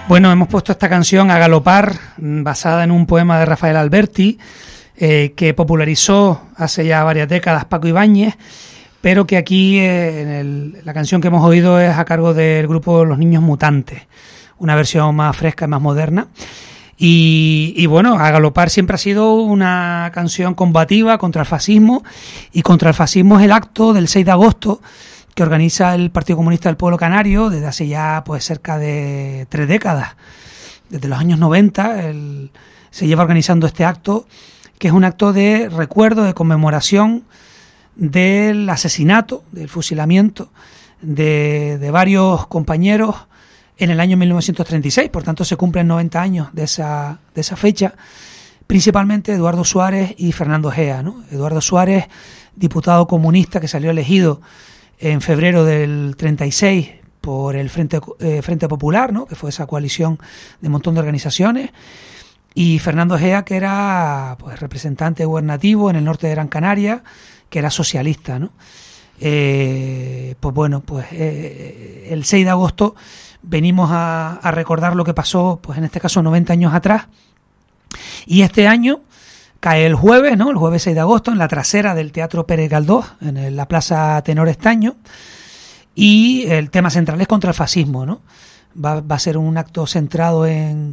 Bueno, hemos puesto esta canción A Galopar, basada en un poema de Rafael Alberti, que popularizó hace ya varias décadas Paco Ibáñez, pero que aquí la canción que hemos oído es a cargo del grupo Los Niños Mutantes, una versión más fresca y más moderna. Y bueno, A Galopar siempre ha sido una canción combativa contra el fascismo, y contra el fascismo es el acto del 6 de agosto que organiza el Partido Comunista del Pueblo Canario desde hace ya pues cerca de 3 décadas. Desde los años 90 se lleva organizando este acto, que es un acto de recuerdo, de conmemoración del asesinato, del fusilamiento de varios compañeros en el año 1936. Por tanto, se cumplen 90 años de esa fecha, principalmente Eduardo Suárez y Fernando Gea, ¿no? Eduardo Suárez, diputado comunista que salió elegido en febrero del 36 por el Frente Popular, ¿no?, que fue esa coalición de un montón de organizaciones, y Fernando Gea, que era pues representante gubernativo en el norte de Gran Canaria, que era socialista, ¿no? Pues bueno, pues el 6 de agosto venimos a recordar lo que pasó, pues en este caso 90 años atrás, y este año cae el jueves, ¿no?, el jueves 6 de agosto, en la trasera del Teatro Pérez Galdós, en la Plaza Tenor Estaño, y el tema central es contra el fascismo, ¿no? Va a ser un acto centrado en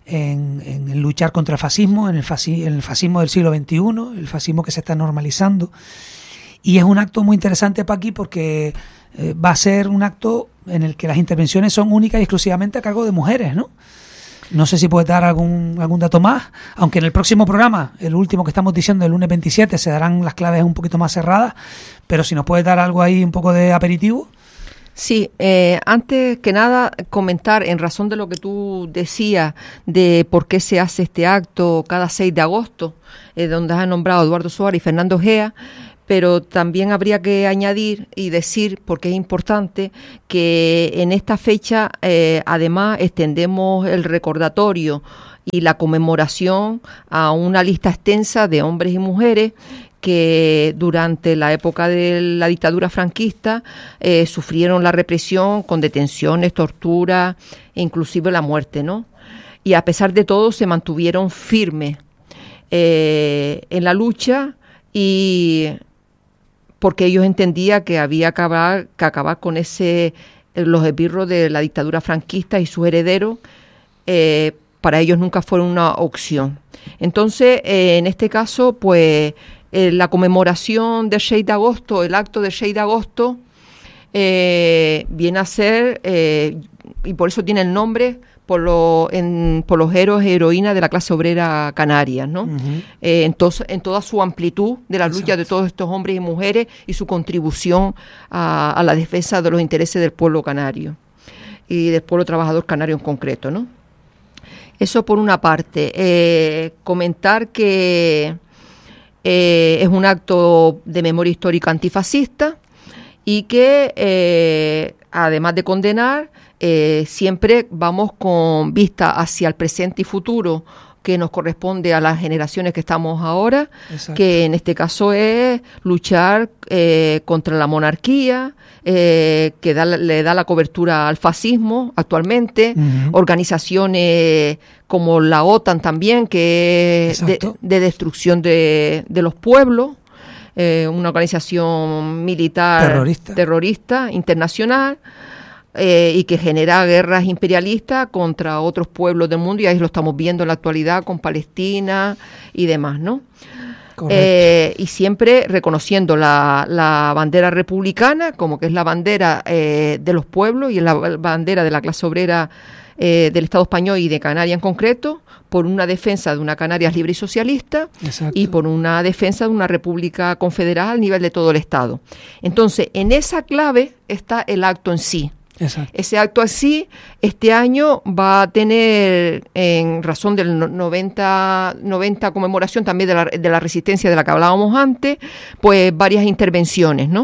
luchar contra el fascismo, en el fascismo del siglo XXI, el fascismo que se está normalizando. Y es un acto muy interesante, Paqui, porque va a ser un acto en el que las intervenciones son únicas y exclusivamente a cargo de mujeres, ¿no? No sé si puedes dar algún dato más, aunque en el próximo programa, el último que estamos diciendo, el lunes 27, se darán las claves un poquito más cerradas, pero si nos puedes dar algo ahí, un poco de aperitivo. Sí, antes que nada comentar en razón de lo que tú decías de por qué se hace este acto cada 6 de agosto, donde has nombrado a Eduardo Suárez y Fernando Gea, pero también habría que añadir y decir, porque es importante, que en esta fecha además extendemos el recordatorio y la conmemoración a una lista extensa de hombres y mujeres que durante la época de la dictadura franquista sufrieron la represión con detenciones, tortura e inclusive la muerte, ¿no? Y a pesar de todo se mantuvieron firmes en la lucha, y porque ellos entendían que había que acabar con los esbirros de la dictadura franquista y sus herederos. Para ellos nunca fue una opción. Entonces, en este caso, pues la conmemoración del 6 de agosto, el acto del 6 de agosto, viene a ser, y por eso tiene el nombre, por los héroes y heroínas de la clase obrera canaria, ¿no? Uh-huh. En toda su amplitud de la lucha de todos estos hombres y mujeres y su contribución a la defensa de los intereses del pueblo canario y del pueblo trabajador canario en concreto, ¿no? Eso por una parte. Comentar que es un acto de memoria histórica antifascista y que, además de condenar, siempre vamos con vista hacia el presente y futuro que nos corresponde a las generaciones que estamos ahora. Exacto. Que en este caso es luchar contra la monarquía, que le da la cobertura al fascismo actualmente, uh-huh. Organizaciones como la OTAN también, que es de destrucción de los pueblos, una organización militar terrorista internacional, y que genera guerras imperialistas contra otros pueblos del mundo, y ahí lo estamos viendo en la actualidad con Palestina y demás, ¿no? Y siempre reconociendo la bandera republicana como que es la bandera de los pueblos y es la bandera de la clase obrera del Estado español y de Canarias en concreto, por una defensa de una Canarias libre y socialista. Exacto. Y por una defensa de una república confederada al nivel de todo el Estado. Entonces, en esa clave está el acto en sí. Exacto. Ese acto así, este año va a tener, en razón del 90 conmemoración también de la resistencia de la que hablábamos antes, pues varias intervenciones, ¿no?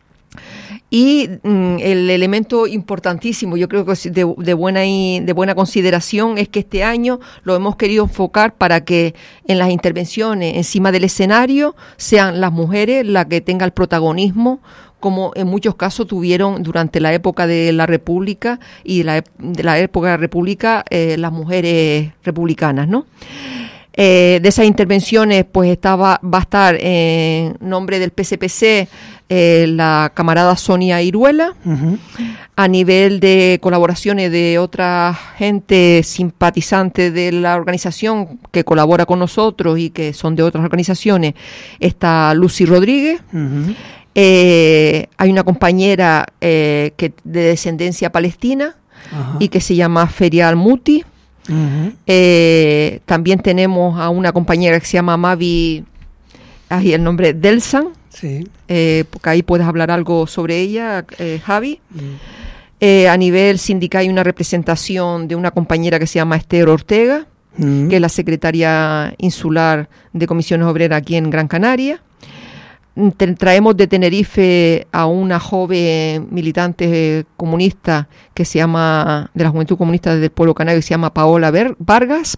Y el elemento importantísimo, yo creo que de buena consideración, es que este año lo hemos querido enfocar para que en las intervenciones encima del escenario sean las mujeres las que tengan el protagonismo como en muchos casos tuvieron durante la época de la República y de la época de la República las mujeres republicanas, ¿no? De esas intervenciones pues va a estar en nombre del PSPC la camarada Sonia Iruela. Uh-huh. A nivel de colaboraciones de otra gente simpatizante de la organización que colabora con nosotros y que son de otras organizaciones, está Lucy Rodríguez. Uh-huh. Hay una compañera de descendencia palestina, uh-huh, y que se llama Ferial Muti. Uh-huh. También tenemos a una compañera que se llama Mavi, el nombre Delsan. Sí. Porque ahí puedes hablar algo sobre ella, Javi. A nivel sindical hay una representación de una compañera que se llama Esther Ortega, que es la secretaria insular de Comisiones Obreras aquí en Gran Canaria. Traemos de Tenerife a una joven militante comunista que se llama, de la Juventud Comunista del Pueblo Canario, que se llama Paola Vargas.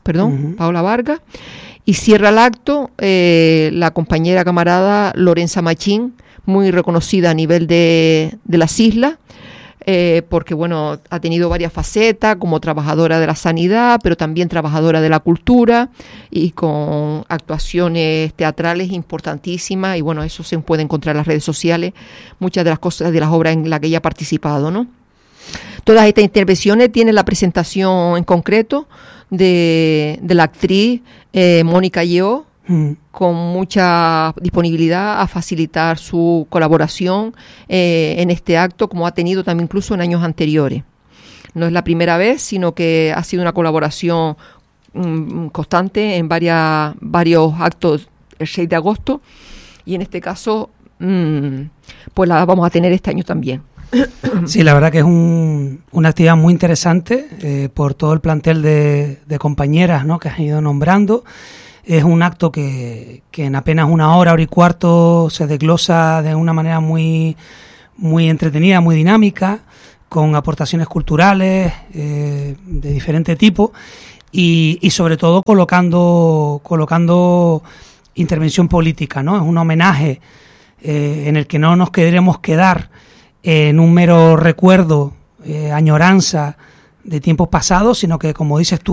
Y cierra el acto la compañera camarada Lorenza Machín, muy reconocida a nivel de las islas, porque bueno, ha tenido varias facetas como trabajadora de la sanidad, pero también trabajadora de la cultura y con actuaciones teatrales importantísimas, y bueno, eso se puede encontrar en las redes sociales, muchas de las cosas de las obras en las que ella ha participado, ¿no? Todas estas intervenciones tienen la presentación en concreto de la actriz Mónica Yeó, con mucha disponibilidad a facilitar su colaboración en este acto, como ha tenido también incluso en años anteriores. No es la primera vez, sino que ha sido una colaboración constante en varios actos el 6 de agosto, y en este caso pues la vamos a tener este año también. Sí, la verdad que es una actividad muy interesante por todo el plantel de compañeras, ¿no?, que has ido nombrando. Es un acto que en apenas una hora y cuarto se desglosa de una manera muy, muy entretenida, muy dinámica, con aportaciones culturales de diferente tipo y sobre todo colocando intervención política, ¿no? Es un homenaje en el que no nos queremos quedar en un mero recuerdo, añoranza de tiempos pasados, sino que, como dices tú,